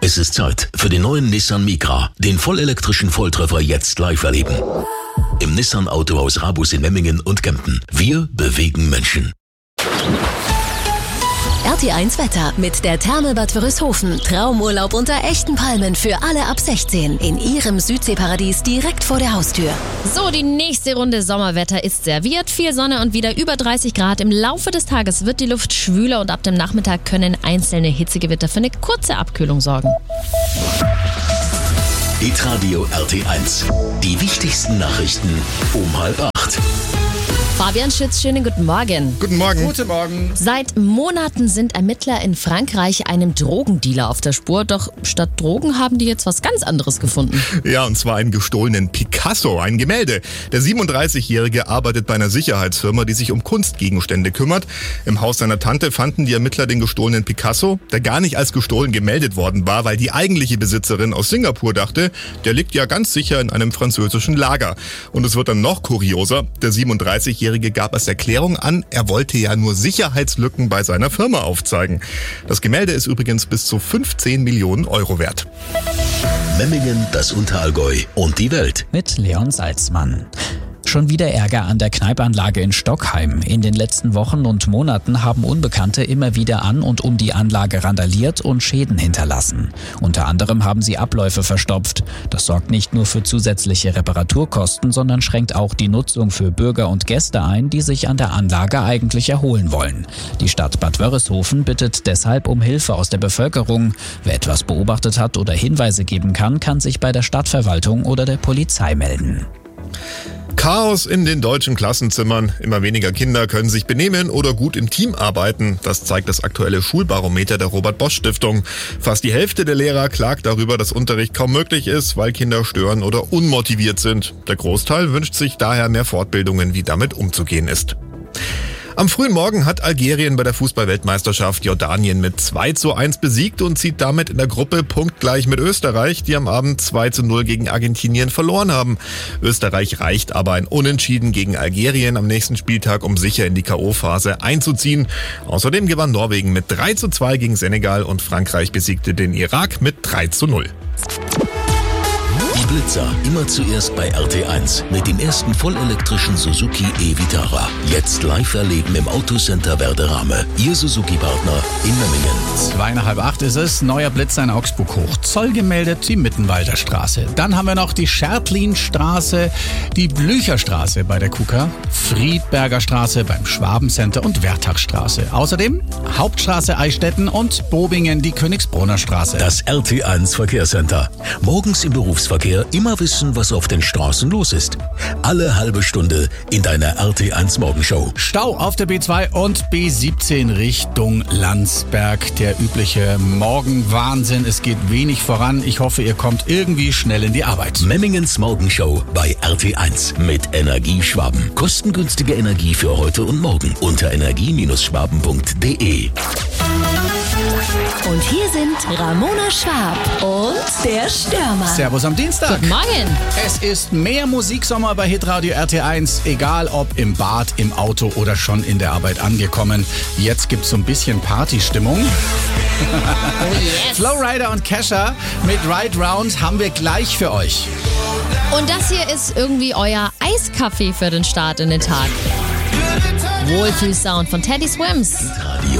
Es ist Zeit für den neuen Nissan Micra, den vollelektrischen Volltreffer jetzt live erleben. Im Nissan Autohaus Rabus in Memmingen und Kempten. Wir bewegen Menschen. RT1 Wetter mit der Therme Bad Wörishofen. Traumurlaub unter echten Palmen für alle ab 16 in ihrem Südseeparadies direkt vor der Haustür. So, die nächste Runde Sommerwetter ist serviert. Viel Sonne und wieder über 30 Grad. Im Laufe des Tages wird die Luft schwüler und ab dem Nachmittag können einzelne Hitzegewitter für eine kurze Abkühlung sorgen. Hitradio RT1. Die wichtigsten Nachrichten um 7:30. Fabian Schütz, schönen guten Morgen. Guten Morgen. Guten Morgen. Seit Monaten sind Ermittler in Frankreich einem Drogendealer auf der Spur. Doch statt Drogen haben die jetzt was ganz anderes gefunden. Ja, und zwar einen gestohlenen Picasso, ein Gemälde. Der 37-Jährige arbeitet bei einer Sicherheitsfirma, die sich um Kunstgegenstände kümmert. Im Haus seiner Tante fanden die Ermittler den gestohlenen Picasso, der gar nicht als gestohlen gemeldet worden war, weil die eigentliche Besitzerin aus Singapur dachte, der liegt ja ganz sicher in einem französischen Lager. Und es wird dann noch kurioser. Der 37-Jährige gab als Erklärung an, er wollte ja nur Sicherheitslücken bei seiner Firma aufzeigen. Das Gemälde ist übrigens bis zu 15 Millionen Euro wert. Memmingen, das Unterallgäu und die Welt. Mit Leon Salzmann. Schon wieder Ärger an der Kneipanlage in Stockheim. In den letzten Wochen und Monaten haben Unbekannte immer wieder an und um die Anlage randaliert und Schäden hinterlassen. Unter anderem haben sie Abläufe verstopft. Das sorgt nicht nur für zusätzliche Reparaturkosten, sondern schränkt auch die Nutzung für Bürger und Gäste ein, die sich an der Anlage eigentlich erholen wollen. Die Stadt Bad Wörishofen bittet deshalb um Hilfe aus der Bevölkerung. Wer etwas beobachtet hat oder Hinweise geben kann, kann sich bei der Stadtverwaltung oder der Polizei melden. Chaos in den deutschen Klassenzimmern. Immer weniger Kinder können sich benehmen oder gut im Team arbeiten. Das zeigt das aktuelle Schulbarometer der Robert-Bosch-Stiftung. Fast die Hälfte der Lehrer klagt darüber, dass Unterricht kaum möglich ist, weil Kinder stören oder unmotiviert sind. Der Großteil wünscht sich daher mehr Fortbildungen, wie damit umzugehen ist. Am frühen Morgen hat Algerien bei der Fußball-Weltmeisterschaft Jordanien mit 2:1 besiegt und zieht damit in der Gruppe punktgleich mit Österreich, die am Abend 2:0 gegen Argentinien verloren haben. Österreich reicht aber ein Unentschieden gegen Algerien am nächsten Spieltag, um sicher in die K.O.-Phase einzuziehen. Außerdem gewann Norwegen mit 3:2 gegen Senegal und Frankreich besiegte den Irak mit 3:0. Die Blitzer immer zuerst bei RT1 mit dem ersten vollelektrischen Suzuki e-Vitara. Jetzt live erleben im Autocenter Werderame. Ihr Suzuki-Partner in Memmingen. 7:30 ist es. Neuer Blitzer in Augsburg hoch. Zoll gemeldet, die Mittenwalder Straße. Dann haben wir noch die Schertlinstraße, die Blücherstraße bei der KUKA, Friedberger Straße beim Schwabencenter und Wertachstraße. Außerdem Hauptstraße Eichstätten und Bobingen, die Königsbrunner Straße. Das RT1 Verkehrscenter. Morgens im Berufsverkehr immer wissen, was auf den Straßen los ist. Alle halbe Stunde in deiner RT1 Morgenshow. Stau auf der B2 und B17 Richtung Landsberg. Der übliche Morgenwahnsinn. Es geht wenig voran. Ich hoffe, ihr kommt irgendwie schnell in die Arbeit. Memmingens Morgenshow bei RT1 mit Energie Schwaben. Kostengünstige Energie für heute und morgen unter energie-schwaben.de. Und hier sind Ramona Schwab und der Stürmer. Servus am Dienstag. Guten Morgen. Es ist mehr Musiksommer bei Hitradio RT1, egal ob im Bad, im Auto oder schon in der Arbeit angekommen. Jetzt gibt's so ein bisschen Partystimmung. Oh yes. Flowrider und Kesha mit Ride Round haben wir gleich für euch. Und das hier ist irgendwie euer Eiskaffee für den Start in den Tag. Wohlfühlsound von Teddy Swims. Radio.